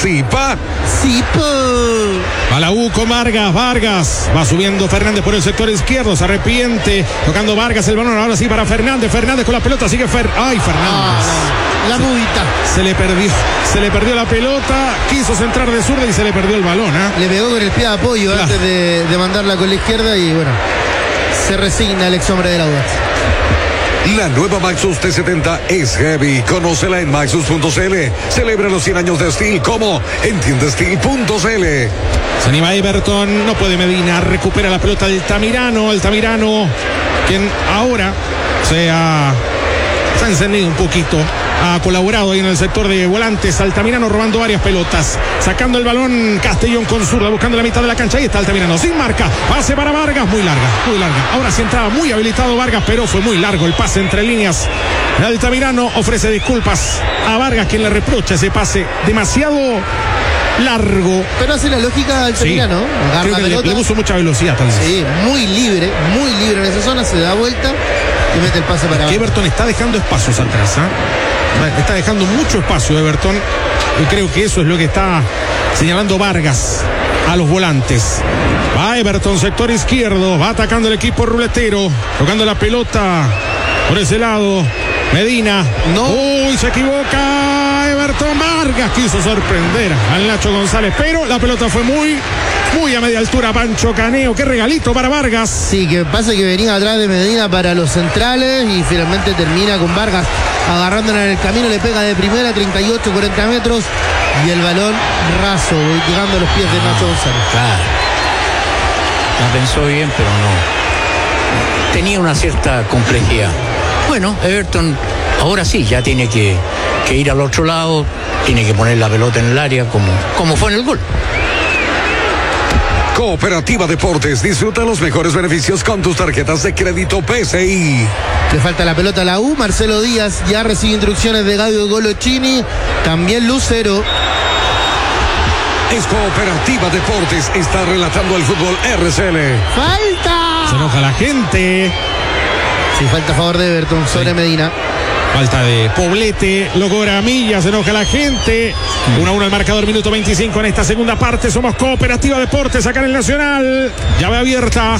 Zipa. A la U con Vargas va subiendo Fernández por el sector izquierdo, se arrepiente, tocando Vargas el balón, ahora sí para Fernández con la pelota, sigue Fernández. La mudita. Se le perdió la pelota, quiso centrar de zurda y se le perdió el balón. Le pegó con el pie de apoyo antes de mandarla con la izquierda y bueno, se resigna el ex hombre del Audax. La nueva Maxus T70 es heavy. Conócela en Maxus.cl. Celebra los 100 años de Steel como entiendesteel.cl. Se anima Everton, no puede Medina, recupera la pelota del Altamirano, quien ahora se ha encendido un poquito, ha colaborado ahí en el sector de volantes. Altamirano robando varias pelotas, sacando el balón Castellón con zurda, buscando la mitad de la cancha. Ahí está Altamirano, sin marca, pase para Vargas, muy larga. Ahora sí entraba muy habilitado Vargas, pero fue muy largo el pase entre líneas. Altamirano ofrece disculpas a Vargas, quien le reprocha ese pase demasiado largo. Pero hace la lógica Altamirano, sí. Agarra la pelota. Le puso mucha velocidad tal vez. Sí, muy libre en esa zona, se da vuelta y mete el pase para Everton está dejando espacios atrás, está dejando mucho espacio Everton, y creo que eso es lo que está señalando Vargas a los volantes. Va Everton, sector izquierdo, va atacando el equipo ruletero, tocando la pelota por ese lado. Medina, se equivoca Everton. Vargas quiso sorprender al Nacho González, pero la pelota fue muy a media altura. Pancho Caneo, qué regalito para Vargas. Sí, que pasa que venía atrás de Medina para los centrales y finalmente termina con Vargas agarrándola en el camino, le pega de primera 38-40 metros y el balón raso, llegando a los pies de Nacho González. Claro, la pensó bien, pero no, tenía una cierta complejidad. Bueno, Everton ahora sí ya tiene que ir al otro lado, tiene que poner la pelota en el área como fue en el gol. Cooperativa Deportes, disfruta los mejores beneficios con tus tarjetas de crédito PSI. Le falta la pelota a la U. Marcelo Díaz ya recibe instrucciones de Gaudio Golochini, también Lucero. Es Cooperativa Deportes, está relatando el fútbol RCL. ¡Falta! Se enoja la gente. Sí, falta a favor de Everton sobre Medina. Falta de Poblete, lo cobra Milla, se enoja la gente. 1-1 el marcador, minuto 25 en esta segunda parte. Somos Cooperativa Deportes acá en el Nacional. Llave abierta.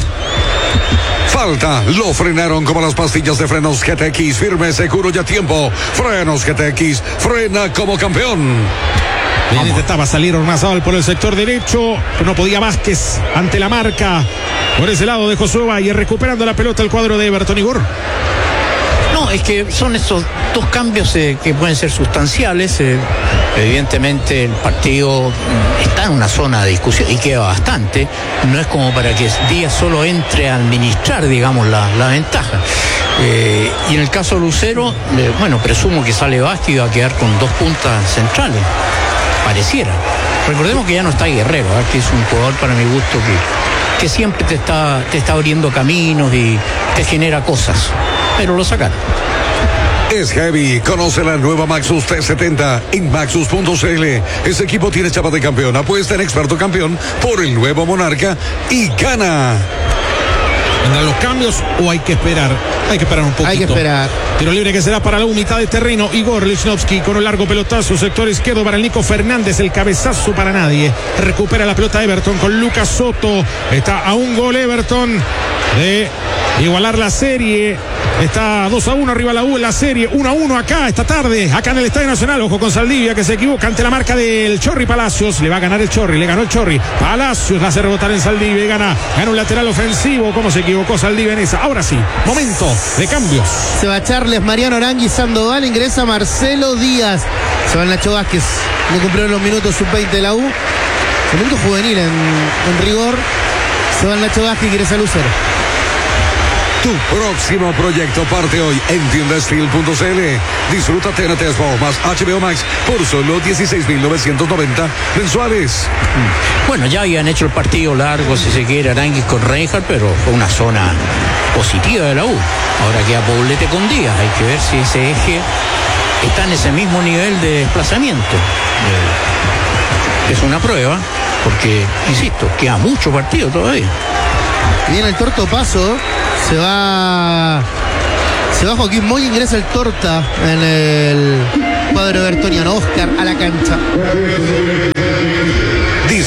Falta, lo frenaron como las pastillas de frenos GTX, firme, seguro y a tiempo. Frenos GTX, frena como campeón. Bien, intentaba salir Ormazábal por el sector derecho, pero no podía Vázquez ante la marca. Por ese lado de Josué Valle, recuperando la pelota el cuadro de Everton. Igor. No, es que son estos dos cambios que pueden ser sustanciales. Evidentemente el partido está en una zona de discusión y queda bastante. No es como para que Díaz solo entre a administrar, digamos, la ventaja. Y en el caso de Lucero, bueno, presumo que sale Vázquez y va a quedar con dos puntas centrales. Pareciera. Recordemos que ya no está Guerrero, que es un jugador para mi gusto que siempre te está abriendo caminos y te genera cosas. Pero lo sacaron. Es heavy, conoce la nueva Maxus T70 en Maxus.cl. Ese equipo tiene chapa de campeón, apuesta en experto campeón por el nuevo Monarca y gana. ¿Vendrán los cambios o hay que esperar? Hay que esperar un poquito. Hay que esperar. Tiro libre que será para la mitad de terreno. Igor Lichnowsky con un largo pelotazo. Sector izquierdo para el Nico Fernández. El cabezazo para nadie. Recupera la pelota Everton con Lucas Soto. Está a un gol Everton de igualar la serie. Está 2-1 arriba la U en la serie. 1-1 acá esta tarde. Acá en el Estadio Nacional. Ojo con Saldivia que se equivoca ante la marca del Chorri Palacios. Le va a ganar el Chorri. Le ganó el Chorri. Palacios la hace rebotar en Saldivia y gana un lateral ofensivo. ¿Cómo se equivocó Saldivia en esa? Ahora sí. Momento de cambios. Se va Charles, Mariano Arangui, Sandoval. Ingresa Marcelo Díaz. Se va Nacho Vázquez. Le cumplieron los minutos sub-20 de la U. El minuto juvenil en rigor. Se va Nacho Vázquez y ingresa Lucero. Tu próximo proyecto parte hoy en tiendasteel.cl. Disfruta TNT Sport más HBO Max por solo 16.990 mensuales. Bueno, ya habían hecho el partido largo, si se quiere, Aranguis con Reinhardt, pero fue una zona positiva de la U. Ahora queda Poblete con Díaz. Hay que ver si ese eje está en ese mismo nivel de desplazamiento. Es una prueba, porque, insisto, queda mucho partido todavía. Viene el Torto Paso. Se va Joaquín Moy, ingresa el Torta en el cuadro bertoniano. Oscar a la cancha.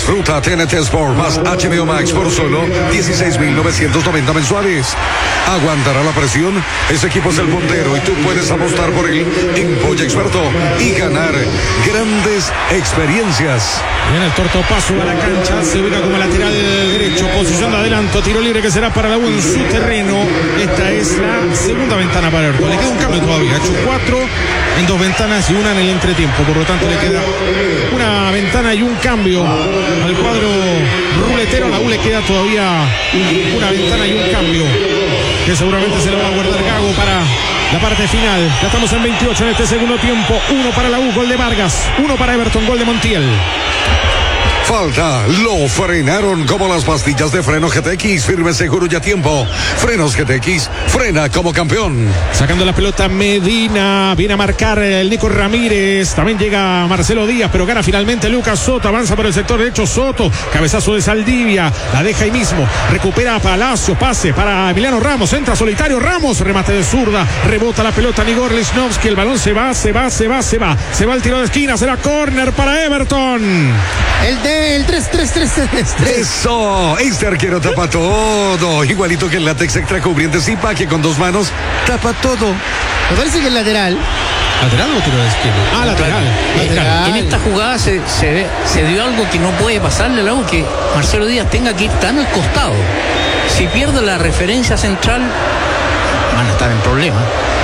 Ruta TNT Sport más HBO Max por solo 16.990 mensuales. ¿Aguantará la presión? Ese equipo es el puntero y tú puedes apostar por él en Polla Experto y ganar grandes experiencias. Bien, el tortopaso a la cancha, se ubica como lateral derecho, posición de adelanto, tiro libre que será para la U en su terreno. Esta es la segunda ventana para Everton. Le queda un cambio todavía, ha hecho 4 en 2 ventanas y una en el entretiempo, por lo tanto le queda una ventana y un cambio al cuadro ruletero. A la U le queda todavía una ventana y un cambio que seguramente se lo va a guardar Gago para la parte final. Ya estamos en 28 en este segundo tiempo. 1 para la U, gol de Vargas. 1 para Everton, gol de Montiel. Falta, lo frenaron como las pastillas de freno GTX, firme, seguro y a tiempo. Frenos GTX, frena como campeón. Sacando la pelota Medina, viene a marcar el Nico Ramírez, también llega Marcelo Díaz, pero gana finalmente Lucas Soto, avanza por el sector derecho Soto, cabezazo de Saldivia, la deja ahí mismo, recupera a Palacio, pase para Emiliano Ramos, entra solitario Ramos, remate de zurda, rebota la pelota Igor Lichnowsky, el balón se va el tiro de esquina, será córner para Everton. El 3-3-3-3. Eso, este arquero tapa todo. Igualito que el látex extra cubriente Zipa, que con 2 manos tapa todo. Me parece que el lateral. ¿Lateral o tiro de esquina? Lateral. En esta jugada se dio algo que no puede pasarle al U, que Marcelo Díaz tenga que ir tan al costado. Si pierde la referencia central, van a estar en problemas.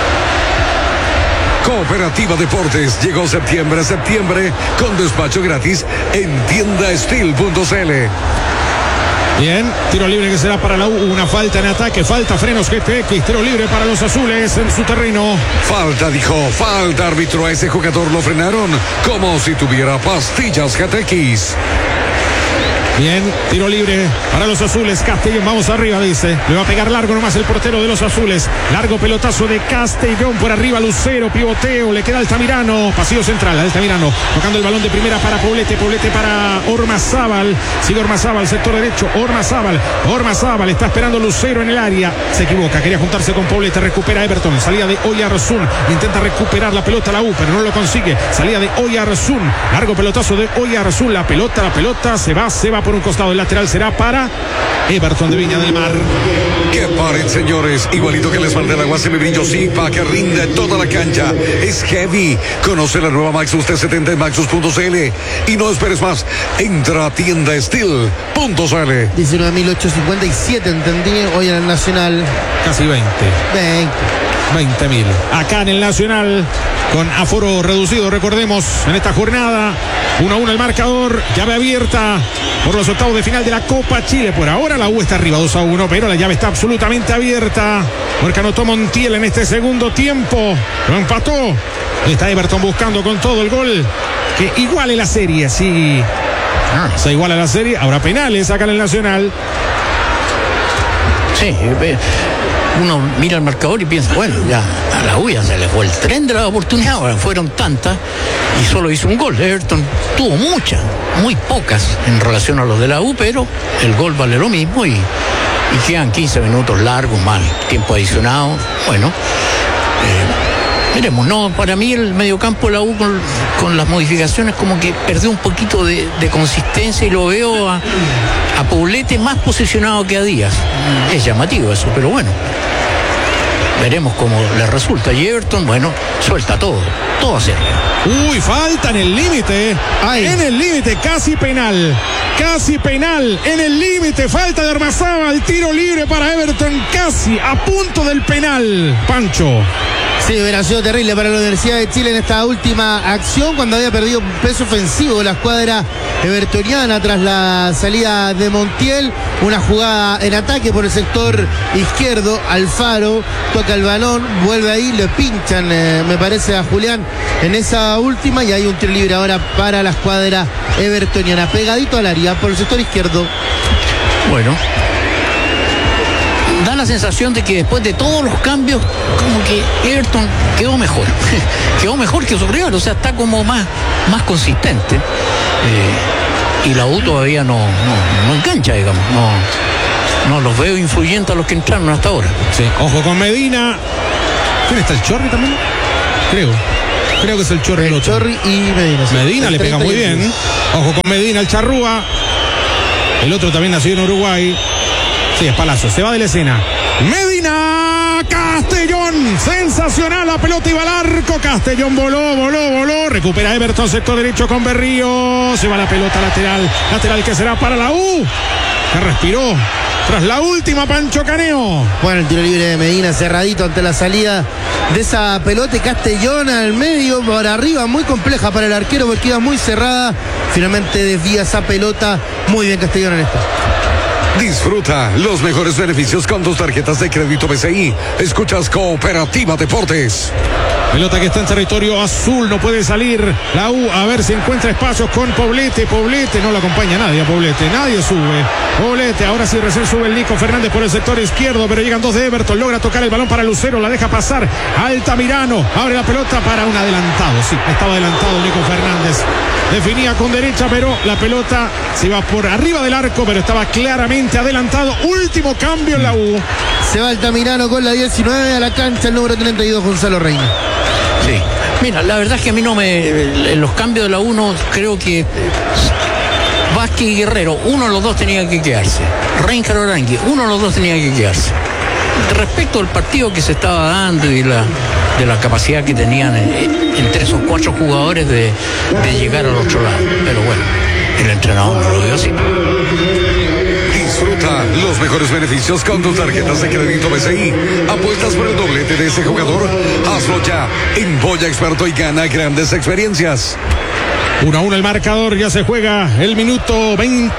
Cooperativa Deportes, llegó septiembre con despacho gratis en tiendasteel.cl. Bien, tiro libre que será para la U, una falta en ataque, falta frenos GTX, tiro libre para los azules en su terreno. Falta árbitro, a ese jugador lo frenaron como si tuviera pastillas GTX. Bien, tiro libre para los azules. Castellón, vamos arriba, dice. Le va a pegar largo nomás el portero de los azules. Largo pelotazo de Castellón por arriba, Lucero, pivoteo, le queda Altamirano. Pasillo central, Altamirano. Tocando el balón de primera para Poblete para Ormazábal. Sigue Ormazábal, sector derecho. Ormazábal, está esperando Lucero en el área. Se equivoca, quería juntarse con Poblete. Recupera Everton. Salida de Oyarzún. Intenta recuperar la pelota la U, pero no lo consigue. Salida de Oyarzún. Largo pelotazo de Oyarzún. La pelota se va por un costado, el lateral será para Everton de Viña del Mar. ¡Qué pared, señores! Igualito que les falta el agua, semibrillo Zipa, que rinde toda la cancha. Es heavy. Conoce la nueva Maxus T70 en Maxus.cl y no esperes más. Entra a tiendasteel.cl. 19.857 entendí hoy en el Nacional. Casi 20.000. Acá en el Nacional, con aforo reducido, recordemos, en esta jornada, 1-1 el marcador, llave abierta por los octavos de final de la Copa Chile. Por ahora la U está arriba 2-1, pero la llave está absolutamente abierta, porque anotó Montiel en este segundo tiempo, lo empató. Está Everton buscando con todo el gol que iguale la serie. Si se iguala la serie, habrá penales acá en el Nacional. Sí, uno mira el marcador y piensa, bueno, ya a la U ya se le fue el tren de la oportunidad, ahora fueron tantas y solo hizo un gol. Everton tuvo muy pocas en relación a los de la U, pero el gol vale lo mismo y quedan 15 minutos largos, mal tiempo adicionado. Bueno, miremos, no, para mí el mediocampo de la U con las modificaciones como que perdió un poquito de consistencia y lo veo a Poblete más posicionado que a Díaz. Es llamativo eso, pero bueno, veremos cómo le resulta. Y Everton, bueno, suelta todo hacia arriba. Uy, falta en el límite. En el límite, casi penal, en el límite, falta de Ormazábal, tiro libre para Everton, casi a punto del penal. Pancho. Sí, hubiera sido terrible para la Universidad de Chile en esta última acción, cuando había perdido peso ofensivo la escuadra evertoniana tras la salida de Montiel. Una jugada en ataque por el sector izquierdo. Alfaro toca el balón, vuelve ahí, le pinchan, me parece, a Julián en esa última, y hay un tiro libre ahora para la escuadra evertoniana, pegadito al área por el sector izquierdo. Bueno, da la sensación de que después de todos los cambios, como que Everton quedó mejor que su rival, o sea, está como más consistente, y la U todavía no engancha, digamos, no los veo influyentes a los que entraron hasta ahora. Sí, ojo con Medina. ¿Quién está? ¿El Chorri también? Creo que es el Chorri. El Chorri y Medina. Medina le pega muy bien. Ojo con Medina, el charrúa. El otro también nació en Uruguay. Sí, es Palacio. Se va de la escena. Medina Castellón. Sensacional. La pelota iba al arco. Castellón voló. Recupera Everton, sector derecho con Berrío. Se va la pelota lateral. Lateral que será para la U. Que respiró tras la última, Pancho Caneo. Bueno, el tiro libre de Medina cerradito ante la salida de esa pelota. Castellón al medio, por arriba, muy compleja para el arquero porque iba muy cerrada. Finalmente desvía esa pelota. Muy bien Castellón en esta. Disfruta los mejores beneficios con tus tarjetas de crédito BCI. Escuchas Cooperativa Deportes. Pelota que está en territorio azul, no puede salir la U, a ver si encuentra espacios con Poblete, no lo acompaña nadie a Poblete, nadie sube, Poblete, ahora sí recién sube el Nico Fernández por el sector izquierdo, pero llegan dos de Everton, logra tocar el balón para Lucero, la deja pasar a Altamirano, abre la pelota para un adelantado, sí, estaba adelantado Nico Fernández, definía con derecha, pero la pelota se iba por arriba del arco, pero estaba claramente adelantado, último cambio en la U. Se va Altamirano con la 19 a la cancha, el número 32, Gonzalo Reina. Sí, mira, la verdad es que a mí en los cambios de la 1 creo que Vázquez y Guerrero, uno de los dos tenía que quedarse. Reinhard Orangui, uno de los dos tenía que quedarse. Respecto al partido que se estaba dando y de la capacidad que tenían entre esos 4 jugadores de llegar al otro lado. Pero bueno, el entrenador no lo vio así. Disfruta los mejores beneficios con tus tarjetas de crédito BCI. Apuestas por el doblete de ese jugador. Hazlo ya en Boya Experto y gana grandes experiencias. 1-1 el marcador, ya se juega el minuto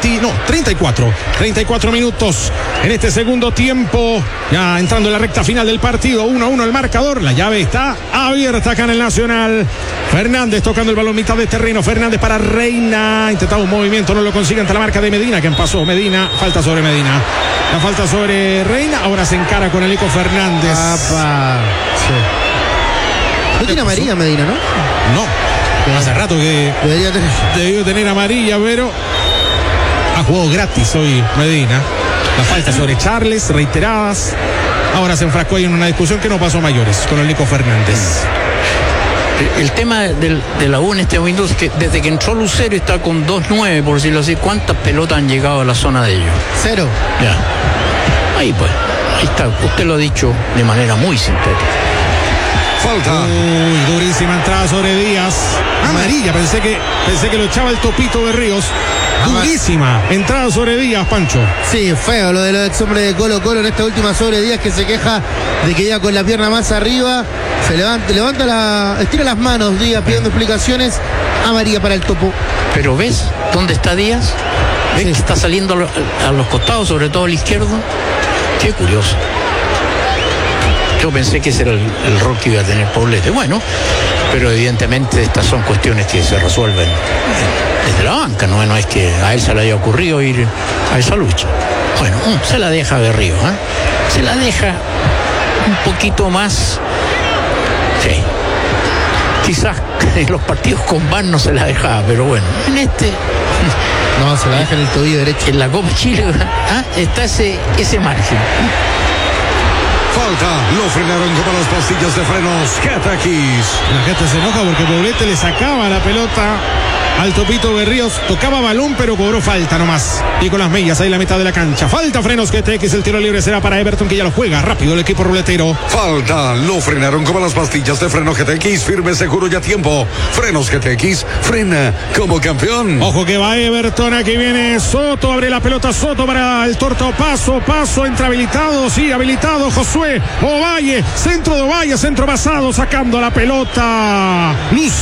34 minutos en este segundo tiempo, ya entrando en la recta final del partido. 1-1 el marcador, la llave está abierta acá en el Nacional. Fernández tocando el balón mitad de terreno, Fernández para Reina, intentaba un movimiento, no lo consigue ante la marca de Medina, que pasó Medina, falta sobre Medina, la falta sobre Reina, ahora se encara con el Nico Fernández. Apa. Sí. No tiene amarilla Medina, ¿no? No. Hace rato que debió tener amarilla, pero ha jugado gratis hoy Medina. La falta sobre Charles, reiteradas. Ahora se enfrascó ahí en una discusión que no pasó a mayores con el Nico Fernández. El tema de la U en este momento es que desde que entró Lucero está con 2-9, por decirlo así. ¿Cuántas pelotas han llegado a la zona de ellos? 0. Ya. Ahí pues, ahí está. Usted lo ha dicho de manera muy sintética. Falta. Uy, durísima entrada sobre Díaz. Amarilla, pensé que lo echaba el Topito de Ríos. Durísima entrada sobre Díaz, Pancho. Sí, feo lo de los ex hombres de Colo Colo en esta última sobre Díaz, que se queja de que llega con la pierna más arriba. Se estira las manos Díaz pidiendo explicaciones. Amarilla para el Topo. Pero ¿ves dónde está Díaz? ¿Ves que está saliendo a los costados, sobre todo al izquierdo? Qué curioso. Yo pensé que ese era el rol que iba a tener Poblete. Bueno, pero evidentemente estas son cuestiones que se resuelven desde la banca. No es que a él se le haya ocurrido ir a esa lucha. Bueno, se la deja de Río, ¿eh? Se la deja un poquito más. Sí. Quizás en los partidos con VAR no se la dejaba, pero bueno, en este. No, se la deja en el tobillo derecho. En la Copa Chile, está ese margen. Falta, lo frenaron como las pastillas de frenos Getakis. La gente se enoja porque Poblete le sacaba la pelota al Topito Berríos, tocaba balón pero cobró falta nomás. Y con las millas ahí en la mitad de la cancha. Falta frenos GTX, el tiro libre será para Everton, que ya lo juega rápido el equipo ruletero. Falta, lo frenaron como las pastillas de freno GTX, firme, seguro y a tiempo. Frenos GTX, frena como campeón. Ojo que va Everton, aquí viene Soto, abre la pelota Soto para el Torto, paso, entra habilitado, sí, habilitado Josué Ovalle, centro de Ovalle, centro pasado, sacando la pelota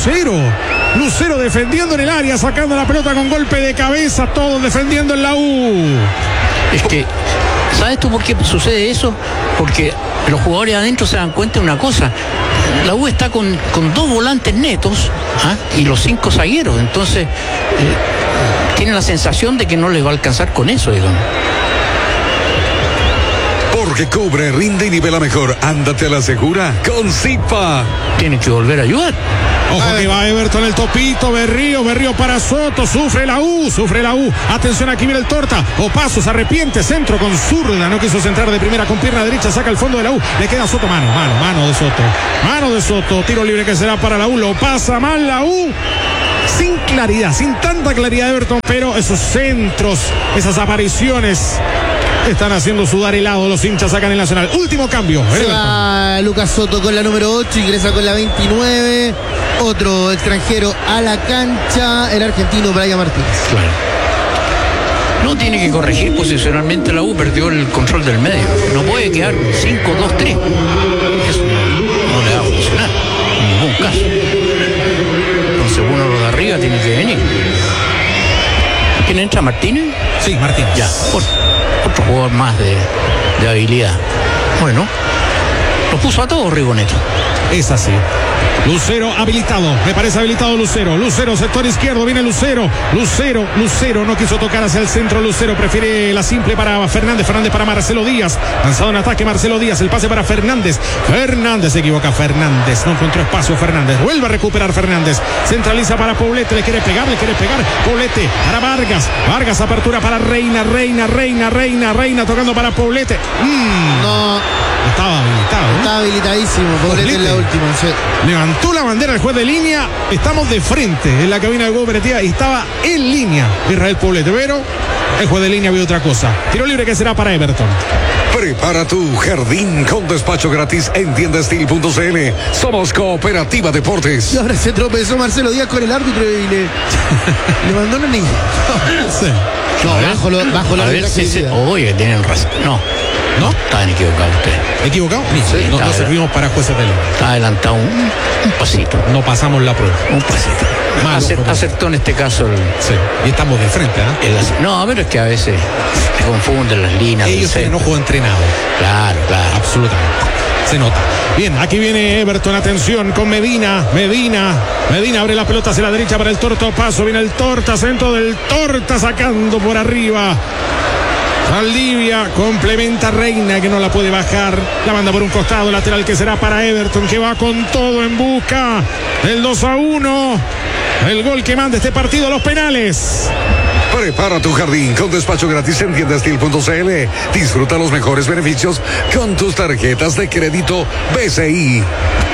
Lucero defendiendo en el área, sacando la pelota con golpe de cabeza, todos defendiendo en la U. Es que, ¿sabes tú por qué sucede eso? Porque los jugadores adentro se dan cuenta de una cosa. La U está con 2 volantes netos y los 5 zagueros. Entonces, tienen la sensación de que no les va a alcanzar con eso, digamos. Porque cubre, rinde y nivela mejor. Ándate a la segura con Zipa. Tienen que volver a ayudar. Ojo que va Everton, el topito, Berrío para Soto, sufre la U. Atención, aquí viene el Torta. Opaso se arrepiente, centro con zurda, no quiso centrar de primera con pierna derecha, saca el fondo de la U, le queda Soto, mano de Soto, tiro libre que será para la U, lo pasa mal la U. Sin claridad, sin tanta claridad de Everton, pero esos centros, esas apariciones están haciendo sudar helado los hinchas acá en el Nacional. Último cambio. Se va Lucas Soto con la número 8, ingresa con la 29. Otro extranjero a la cancha, el argentino Brian Martínez. Claro. No, tiene que corregir posicionalmente la U, perdió el control del medio. No puede quedar 5-2-3. Eso no le va a funcionar en ningún caso. Entonces uno de arriba tiene que venir. ¿Quién entra? ¿Martínez? Sí, Martínez. Ya, otro jugador más de habilidad. Bueno, lo puso a todos Rigoneto. Es así. Lucero habilitado, me parece habilitado Lucero, sector izquierdo, viene Lucero, no quiso tocar hacia el centro, Lucero prefiere la simple para Fernández para Marcelo Díaz, lanzado en ataque Marcelo Díaz, el pase para Fernández se equivoca Fernández, no encontró espacio Fernández, vuelve a recuperar Fernández, centraliza para Poblete, le quiere pegar, Poblete para Vargas, apertura para Reina, tocando para Poblete. No. Estaba habilitado, ¿no? Está habilitadísimo, Poblete en la última. Sí. Levantó la bandera el juez de línea. Estamos de frente en la cabina de cooperativa y estaba en línea Israel Poblete, pero el juez de línea vio otra cosa. Tiro libre que será para Everton. Prepara tu jardín con despacho gratis en tiendastil.cl. Somos Cooperativa Deportes. Y ahora se tropezó Marcelo Díaz con el árbitro y le mandó una niña. Sí. No, bajo la Oye, tienen razón. No, estaban equivocados ustedes. ¿Equivocado? Sí, no servimos para jueces de ley. Está adelantado un pasito. No pasamos la prueba. Un pasito. Acertó en este caso sí. Y estamos de frente, ¿eh? No, pero es que a veces se confunden las líneas. Ellos tienen ojo entrenado. Claro. Absolutamente. Se nota. Bien, aquí viene Everton, atención con Medina abre la pelota hacia la derecha para el Torta Opaso, viene el Torta, centro del Torta sacando por arriba. Valdivia complementa Reina que no la puede bajar, la manda por un costado, lateral que será para Everton que va con todo en busca del 2-1, el gol que manda este partido a los penales. Prepara tu jardín con despacho gratis en tiendastil.cl. Disfruta los mejores beneficios con tus tarjetas de crédito BCI.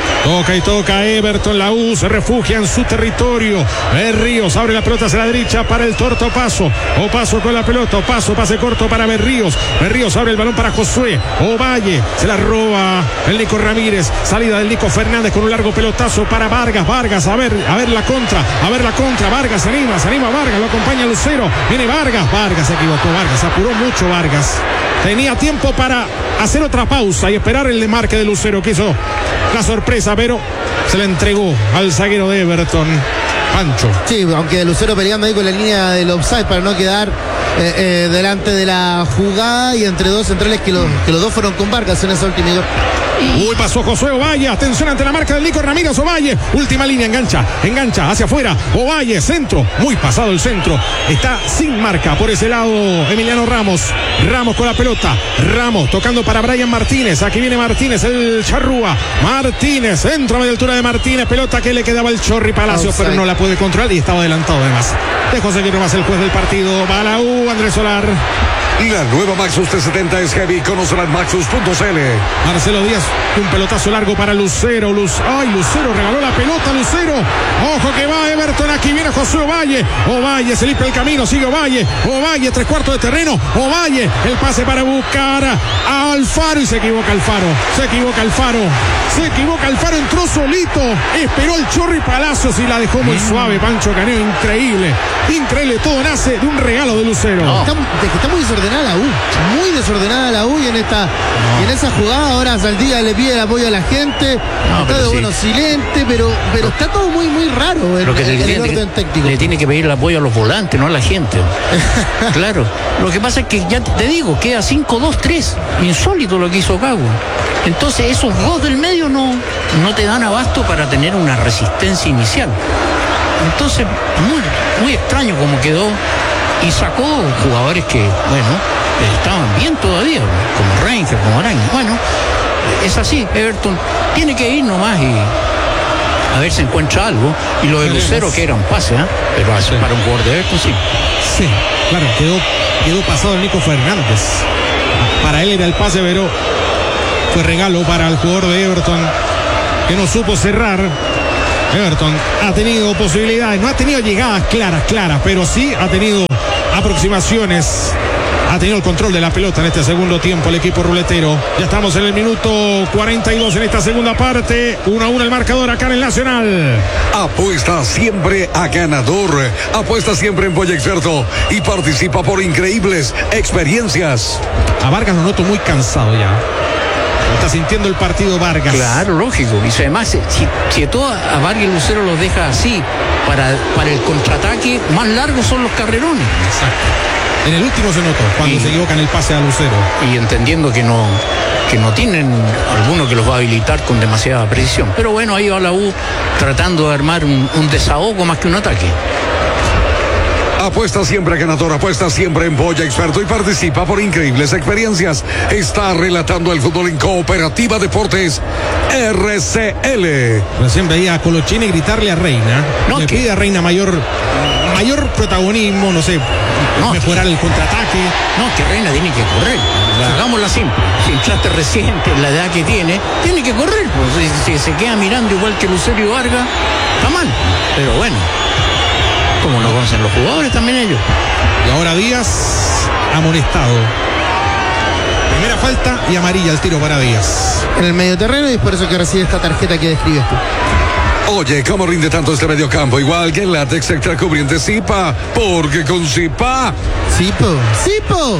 Toca Everton, la U se refugia en su territorio. Berríos abre la pelota hacia la derecha para el Torta Opaso con la pelota, Opaso, pase corto para Berríos abre el balón para Josué Ovalle, se la roba el Nico Ramírez, salida del Nico Fernández con un largo pelotazo para Vargas, a ver la contra, Vargas se anima Vargas, lo acompaña Lucero, viene Vargas se equivocó, apuró mucho Vargas, tenía tiempo para hacer otra pausa y esperar el desmarque de Lucero, que hizo la sorpresa, pero se le entregó al zaguero de Everton, Pancho. Sí, aunque Lucero peleando ahí con la línea del offside para no quedar delante de la jugada y entre dos centrales que los dos fueron con Vargas en esa última. Pasó Josué Ovalle, atención ante la marca del Nico Ramírez, Ovalle, última línea, engancha hacia afuera, Ovalle, centro, muy pasado el centro, está sin marca por ese lado Emiliano Ramos con la pelota, tocando para Brian Martínez, aquí viene Martínez, el charrúa, Martínez, centro a media altura de Martínez, pelota que le quedaba el Chorri Palacios, pero no la puede controlar y estaba adelantado además. Dejó seguir nomás el juez del partido, va la U, Andrés Solar. La nueva Maxus T70 es heavy, conócela en maxus.cl. Marcelo Díaz, un pelotazo largo para Lucero. Lucero regaló la pelota, Lucero. Ojo que va Everton, aquí viene José Ovalle, se limpia el camino, sigue Ovalle, 3/4 de terreno, Ovalle, el pase para buscar a Alfaro y se equivoca Alfaro, entró solito, esperó el Chorri Palacios y la dejó muy suave, Pancho Caneo, increíble, todo nace de un regalo de Lucero. Está muy desordenada la U y en esa jugada ahora Saldía le pide el apoyo a la gente, silente, pero está todo muy muy raro lo que le tiene que pedir el apoyo a los volantes, no a la gente. Claro, lo que pasa es que ya te digo, queda 5-2-3, insólito lo que hizo Cago. Entonces esos dos del medio no te dan abasto para tener una resistencia inicial. Entonces muy extraño como quedó. Y sacó jugadores que, estaban bien todavía, como Rangel, como Araña. Bueno, es así, Everton tiene que ir nomás a ver si encuentra algo. Y lo de Lucero, que era un pase, pero para un jugador de Everton, sí. Sí, claro, quedó pasado el Nico Fernández. Para él era el pase, pero fue regalo para el jugador de Everton, que no supo cerrar. Everton ha tenido posibilidades, no ha tenido llegadas claras, pero sí ha tenido aproximaciones. Ha tenido el control de la pelota en este segundo tiempo el equipo ruletero. Ya estamos en el minuto 42 en esta segunda parte. 1-1 el marcador acá en el Nacional. Apuesta siempre a ganador. Apuesta siempre en Boya Experto y participa por increíbles experiencias. A Vargas lo noto muy cansado ya. Está sintiendo el partido Vargas. Claro, lógico. Y además, si todo a Vargas y Lucero los deja así, para el contraataque, más largos son los carrerones. Exacto. En el último se notó, cuando se equivocan el pase a Lucero. Y entendiendo que no tienen alguno que los va a habilitar con demasiada precisión. Pero bueno, ahí va la U tratando de armar un desahogo más que un ataque. Apuesta siempre a ganador, apuesta siempre en Boya Experto y participa por increíbles experiencias. Está relatando el fútbol en Cooperativa Deportes RCL. Recién veía a Colochini gritarle a Reina. Le pide a Reina mayor protagonismo, no sé, mejorar el contraataque. No, que Reina tiene que correr. Hagámosla simple. Si entraste reciente, la edad que tiene que correr. Pues, si se queda mirando igual que Lucero y Vargas, está mal. Pero bueno, como no conocen los jugadores también ellos. Y ahora Díaz amonestado. Primera falta y amarilla al tiro para Díaz. En el medio terreno, y es por eso que recibe esta tarjeta que describes tú. Oye, ¿cómo rinde tanto este mediocampo? Igual que el látex extra cubriente Zipa, porque con Zipa... Zipo.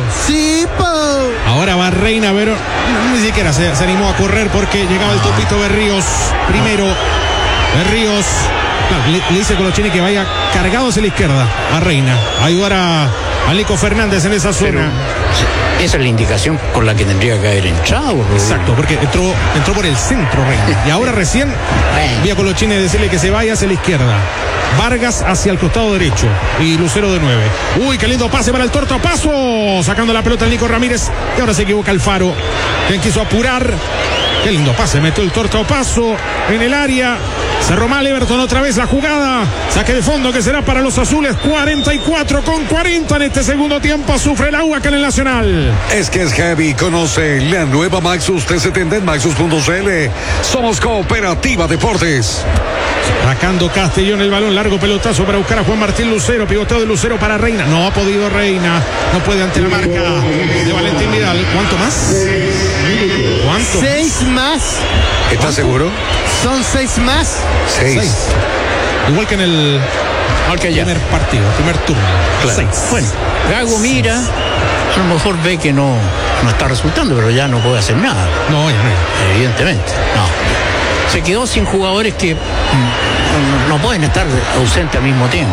Ahora va Reina, pero ni siquiera se animó a correr porque llegaba el topito Berríos. Primero, Berríos. Claro, le dice Colochini que vaya cargado hacia la izquierda a Reina. Ayudar a Nico Fernández en esa zona. Pero esa es la indicación con la que tendría que haber entrado. Exacto, porque entró por el centro Reina. Y ahora recién vi a Colochini decirle que se vaya hacia la izquierda. Vargas hacia el costado derecho y Lucero de 9. Uy, qué lindo pase para el Torto Paso, sacando la pelota el Nico Ramírez. Y ahora se equivoca Alfaro, quien quiso apurar. Qué lindo pase, metió el Torto Paso en el área. Cerró mal Everton otra vez la jugada. Saque de fondo que será para los azules. 44:40 en este segundo tiempo. Sufre el agua acá en el Nacional. Es que es heavy. Conoce la nueva Maxus T70 en Maxus.cl. Somos Cooperativa Deportes. Sacando Castellón el balón, largo pelotazo para buscar a Juan Martín Lucero, pivoteo de Lucero para Reina, no ha podido Reina, no puede ante la marca de Valentín Vidal. ¿Cuánto más? ¿Cuánto? 6 más. ¿Estás seguro? Son 6 más. 6. Igual que en el primer partido, primer turno. Claro. 6. Bueno, Gago mira, a lo mejor ve que no está resultando, pero ya no puede hacer nada. No, ya no. Evidentemente, no. Se quedó sin jugadores que no pueden estar ausentes al mismo tiempo.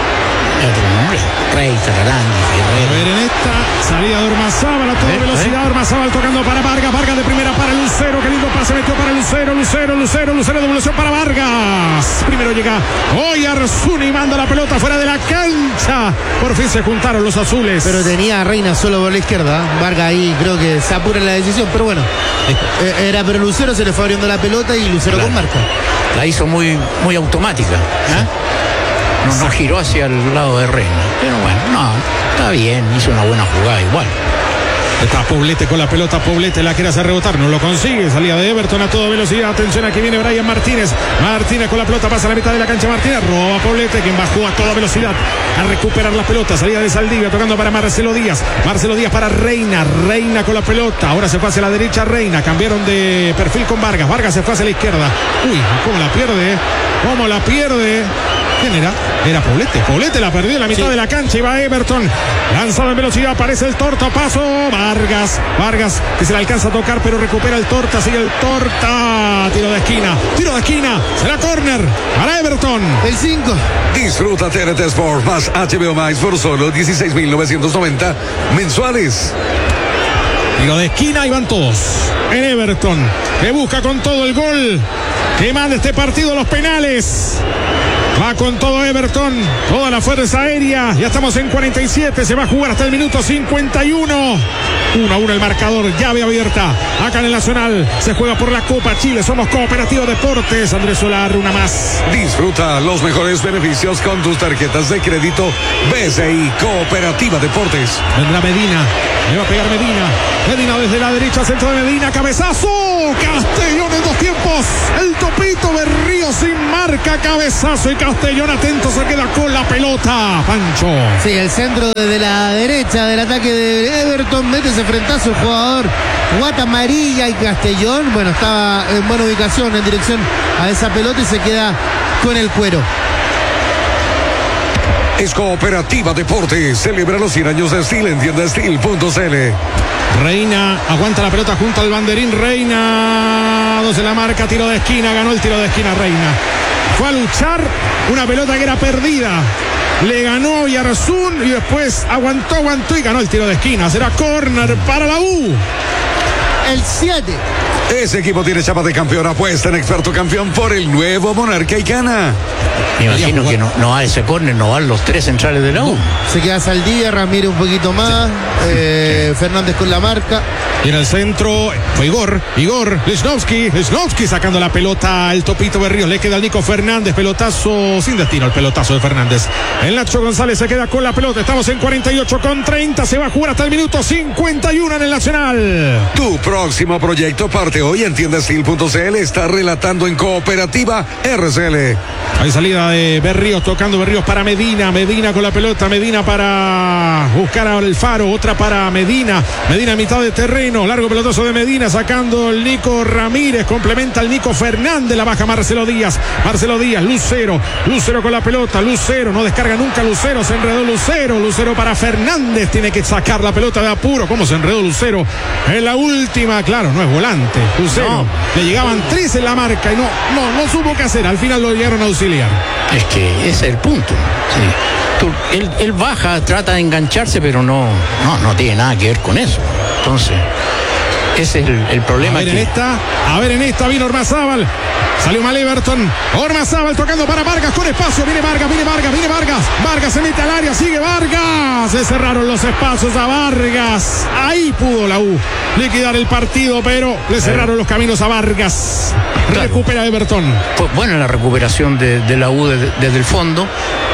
Rey, Tararán, a ver, en esta salida de Ormazábal a toda velocidad, Ormazábal tocando para Vargas, Vargas de primera para Lucero, qué lindo pase metió para Lucero, devolución para Vargas. Primero llega hoy Arzuni, manda la pelota fuera de la cancha. Por fin se juntaron los azules. Pero tenía a Reina solo por la izquierda. Vargas ahí creo que se apura en la decisión, pero bueno. Pero Lucero se le fue abriendo la pelota y Lucero con marca. La hizo muy automática. No giró hacia el lado de Reina. Pero bueno, está bien, hizo una buena jugada igual. Está Poblete con la pelota, Poblete la quiere hacer rebotar, no lo consigue, salida de Everton a toda velocidad, atención, aquí viene Brian Martínez con la pelota, pasa a la mitad de la cancha, Martínez, roba Poblete, quien bajó a toda velocidad a recuperar la pelota, salida de Saldivia, tocando para Marcelo Díaz para Reina con la pelota, ahora se fue hacia la derecha Reina, cambiaron de perfil con Vargas se fue hacia la izquierda, uy, cómo la pierde, ¿quién era? Era Poblete la perdió en la mitad de la cancha y va Everton, lanzado en velocidad, aparece el Torto Paso, Vargas que se le alcanza a tocar pero recupera el Torta, sigue el Torta, tiro de esquina, será córner para Everton. El 5. Disfruta TNT Sport más HBO Max por solo 16.990 mensuales. Tiro de esquina y van todos en Everton, que busca con todo el gol, que manda este partido a los penales. Va con todo Everton, toda la fuerza aérea. Ya estamos en 47, se va a jugar hasta el minuto 51. 1-1 el marcador, llave abierta. Acá en el Nacional se juega por la Copa Chile. Somos Cooperativa Deportes. Andrés Solar, una más. Disfruta los mejores beneficios con tus tarjetas de crédito BCI Cooperativa Deportes. Vendrá Medina, le va a pegar Medina. Medina desde la derecha, centro de Medina, cabezazo. Castellón en 2 tiempos. El Topito Berrío sin marca, cabezazo y Castellón atento, se queda con la pelota. Pancho. Sí, el centro desde la derecha del ataque de Everton, mete ese frentazo el jugador Guata Amarilla, y Castellón, bueno, estaba en buena ubicación en dirección a esa pelota y se queda con el cuero. Es Cooperativa Deportes. Celebra los 100 años de Steel en tiendasteel.cl. Reina aguanta la pelota junto al banderín. Reina, 2 en la marca, tiro de esquina, ganó el tiro de esquina Reina. Fue a luchar una pelota que era perdida. Le ganó Yarzún y después aguantó y ganó el tiro de esquina. Será córner para la U. El 7. Ese equipo tiene chapa de campeón. Apuesta en Experto Campeón por el nuevo Monarca y Cana. Me imagino que no va a ese córner, no van los 3 centrales de la U. Se queda Saldivia, Ramírez un poquito más, Fernández con la marca. Y en el centro fue Igor Lichnowsky sacando la pelota. El Topito Berríos, le queda al Nico Fernández, pelotazo sin destino, el pelotazo de Fernández. El Nacho González se queda con la pelota. Estamos en 48:30, se va a jugar hasta el minuto 51 en el Nacional. Tu próximo proyecto parte hoy en tiendasteel.cl. Está relatando en Cooperativa RCL. Hay salida de Berríos, tocando Berríos para Medina con la pelota, Medina para buscar a Alfaro, otra para Medina en mitad de terreno, largo pelotazo de Medina, sacando el Nico Ramírez, complementa al Nico Fernández, la baja Marcelo Díaz, Lucero con la pelota, Lucero, no descarga nunca Lucero, se enredó Lucero para Fernández, tiene que sacar la pelota de apuro. ¿Cómo se enredó Lucero? En la última, claro, no es volante, Lucero, no. Le llegaban 3 en la marca y no supo qué hacer, al final lo llegaron a auxiliar. Es que ese es el punto. Sí. Él baja, trata de engancharse, pero no tiene nada que ver con eso. Entonces, ese es el problema. A ver en esta vino Ormazábal. Salió mal Everton. Ormazábal tocando para Vargas con espacio. Viene Vargas. Vargas se mete al área. Sigue Vargas. Se cerraron los espacios a Vargas. Ahí pudo la U liquidar el partido, pero le cerraron los caminos a Vargas. Claro. Recupera Everton. Fue buena la recuperación de la U desde el fondo.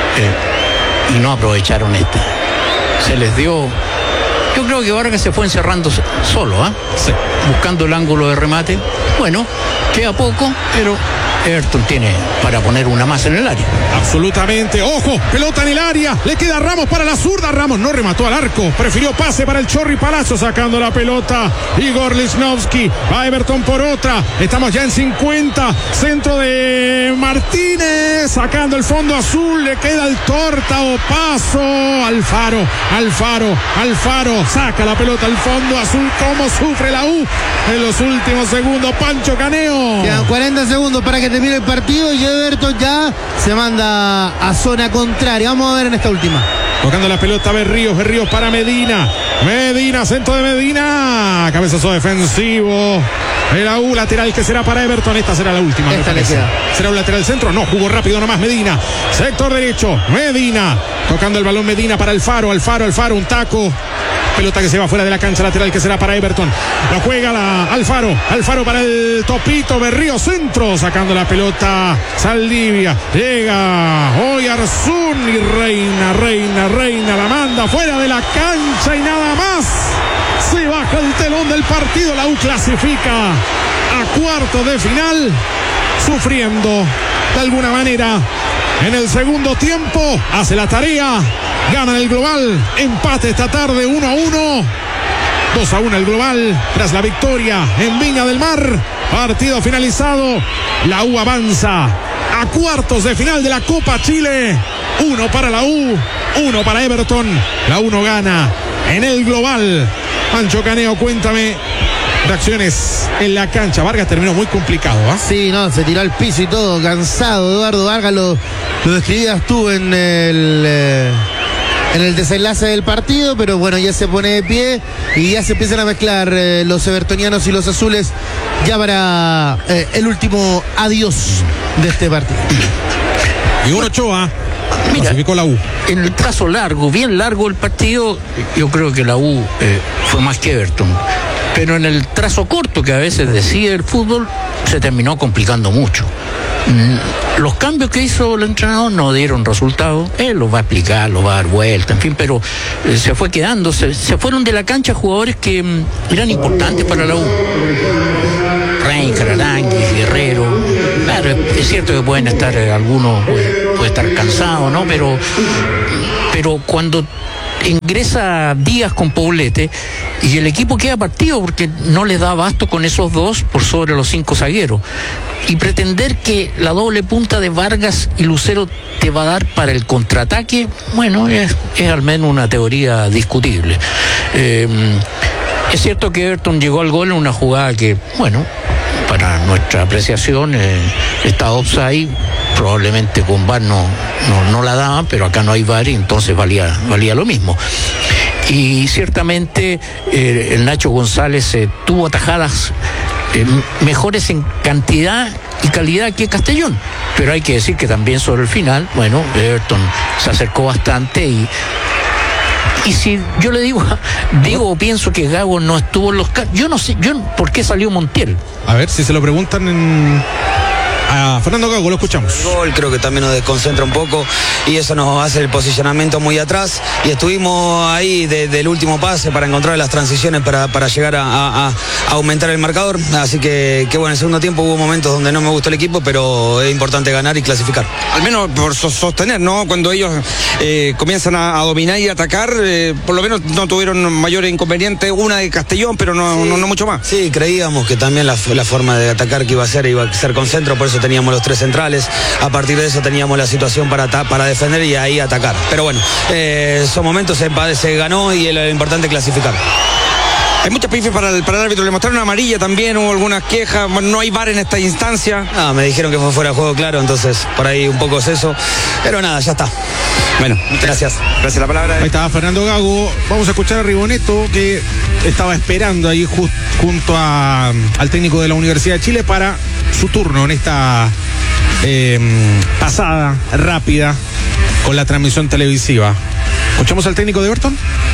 Y no aprovecharon esta. Se les dio. Yo creo que Vargas se fue encerrando solo, sí, buscando el ángulo de remate. Bueno, queda poco, pero Everton tiene para poner una más en el área. Absolutamente. Ojo, pelota en el área. Le queda Ramos para la zurda. Ramos no remató al arco. Prefirió pase para el Chorri Palazzo, sacando la pelota. Igor Lichnowsky. Va Everton por otra. Estamos ya en 50. Centro de Martínez. Sacando el fondo azul. Le queda el Torta o paso. Alfaro. Saca la pelota al fondo azul. ¿Cómo sufre la U en los últimos segundos? Pancho Caneo. Quedan 40 segundos para que termine el partido y Everton ya se manda a zona contraria. Vamos a ver en esta última. Tocando la pelota Berríos para Medina, centro de Medina, cabezazo defensivo. La U lateral que será para Everton. Esta será la última. Esta le queda. ¿Será un lateral centro? No, jugó rápido nomás Medina. Sector derecho, Medina. Tocando el balón Medina para Alfaro, un taco. Pelota que se va fuera de la cancha, lateral que será para Everton. Lo juega Alfaro para el Topito Berríos, centro, sacando la pelota Saldivia. Llega Oyarzún y Reina, la manda fuera de la cancha y nada más. Se baja el telón del partido, la U clasifica a cuartos de final, sufriendo de alguna manera. En el segundo tiempo hace la tarea, gana el global, empate esta tarde 1-1, 2-1 el global tras la victoria en Viña del Mar. Partido finalizado, la U avanza a cuartos de final de la Copa Chile. 1 para la U, 1 para Everton. La U no gana en el global. Pancho Caneo, cuéntame reacciones en la cancha. Vargas terminó muy complicado, ¿ah? Sí, no, se tiró al piso y todo, cansado. Eduardo Vargas lo describías tú en el desenlace del partido, pero bueno, ya se pone de pie y ya se empiezan a mezclar los evertonianos y los azules ya para el último adiós de este partido. Y un Ochoa. Mira, clasificó la U. En el trazo largo, bien largo el partido, yo creo que la U fue más que Everton. Pero en el trazo corto que a veces decide el fútbol, se terminó complicando mucho. Los cambios que hizo el entrenador no dieron resultado. Él los va a explicar, los va a dar vuelta, en fin, pero se fue quedando. Se fueron de la cancha jugadores que eran importantes para la U. Reinker, Aranguis, Guerrero. Claro, es cierto que pueden estar, algunos puede estar cansado, ¿no? Pero cuando ingresa Díaz con Poblete y el equipo queda partido porque no les da abasto con esos dos por sobre los 5 zagueros, y pretender que la doble punta de Vargas y Lucero te va a dar para el contraataque, bueno, es al menos una teoría discutible. Es cierto que Everton llegó al gol en una jugada que, bueno, para nuestra apreciación está offside. Probablemente con VAR no la daban, pero acá no hay VAR y entonces valía lo mismo. Y ciertamente el Nacho González tuvo atajadas mejores en cantidad y calidad que Castellón, pero hay que decir que también sobre el final, bueno, Everton se acercó bastante y si yo le digo o pienso que Gago no estuvo en los yo no sé por qué salió Montiel. A ver si se lo preguntan a Fernando Gago, lo escuchamos. El gol creo que también nos desconcentra un poco y eso nos hace el posicionamiento muy atrás, y estuvimos ahí del último pase para encontrar las transiciones para llegar a aumentar el marcador, así que bueno, en el segundo tiempo hubo momentos donde no me gustó el equipo, pero es importante ganar y clasificar. Al menos por sostener, ¿no? Cuando ellos comienzan a dominar y atacar, por lo menos no tuvieron mayor inconveniente, una de Castellón, pero no mucho más. Sí, creíamos que también la forma de atacar que iba a ser con centro, por eso teníamos los 3 centrales, a partir de eso teníamos la situación para defender y ahí atacar, pero bueno, son momentos, se ganó y lo importante es clasificar. Hay muchas pifes para el árbitro, le mostraron una amarilla también, hubo algunas quejas, no hay VAR en esta instancia. Me dijeron que fue fuera de juego, claro, entonces por ahí un poco es eso, pero nada, ya está. Bueno, gracias. La palabra. Ahí estaba Fernando Gago. Vamos a escuchar a Riboneto, que estaba esperando ahí junto al técnico de la Universidad de Chile para su turno en esta pasada rápida con la transmisión televisiva. ¿Escuchamos al técnico de Everton?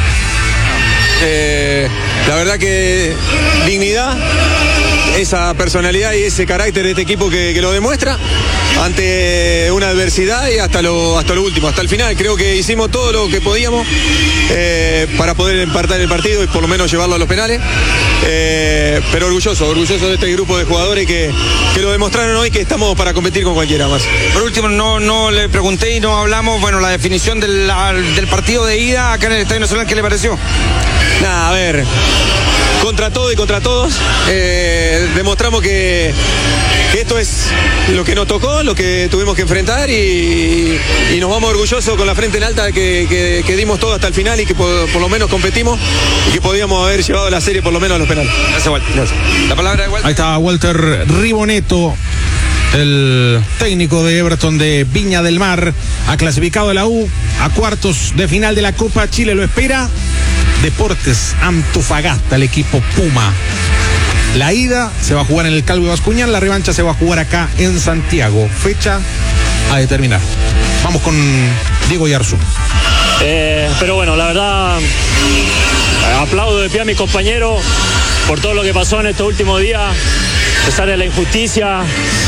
La verdad que dignidad, esa personalidad y ese carácter de este equipo que lo demuestra ante una adversidad y hasta lo último, hasta el final. Creo que hicimos todo lo que podíamos para poder empatar el partido y por lo menos llevarlo a los penales, pero orgulloso de este grupo de jugadores que lo demostraron hoy, que estamos para competir con cualquiera más. Por último, no le pregunté y no hablamos, bueno, la definición del partido de ida acá en el Estadio Nacional, ¿qué le pareció? Nada, a ver, contra todo y contra todos, demostramos que esto es lo que nos tocó, lo que tuvimos que enfrentar y nos vamos orgullosos con la frente en alta que dimos todo hasta el final y que por lo menos competimos y que podíamos haber llevado la serie por lo menos a los penales. Gracias, Walter. Gracias. La palabra de Walter. Ahí está Walter Riboneto, el técnico de Everton de Viña del Mar. Ha clasificado a la U a cuartos de final de la Copa. Chile lo espera. Deportes Antofagasta, el equipo Puma. La ida se va a jugar en el Calvo Bascuñán, la revancha se va a jugar acá en Santiago. Fecha a determinar. Vamos con Diego Yarzún. Pero bueno, la verdad, aplaudo de pie a mis compañeros por todo lo que pasó en estos últimos días, a pesar de la injusticia,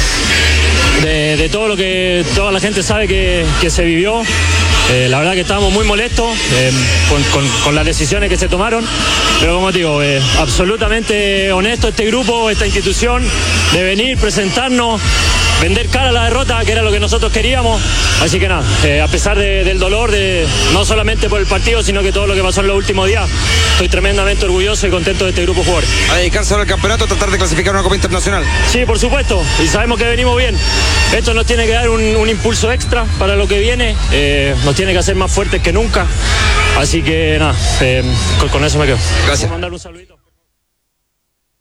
de todo lo que toda la gente sabe que se vivió. La verdad que estábamos muy molestos con las decisiones que se tomaron, pero como te digo, absolutamente honesto este grupo, esta institución, de venir, presentarnos, vender cara a la derrota, que era lo que nosotros queríamos. Así que nada, a pesar del dolor, no solamente por el partido, sino que todo lo que pasó en los últimos días, estoy tremendamente orgulloso y contento de este grupo de jugadores. A dedicarse ahora al campeonato, a tratar de clasificar una Copa Internacional. Sí, por supuesto, y sabemos que venimos bien. Esto nos tiene que dar un impulso extra para lo que viene, nos tiene que hacer más fuertes que nunca. Así que nada, con eso me quedo. Gracias. Mandar un saludito.